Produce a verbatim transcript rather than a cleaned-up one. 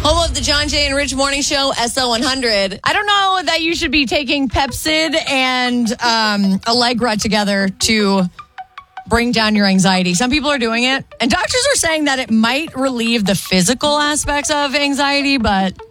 Home of the John Jay and Rich Morning Show, S O one hundred. I don't know that you should be taking Pepcid and um, Allegra together to bring down your anxiety. Some people are doing it, and doctors are saying that it might relieve the physical aspects of anxiety, but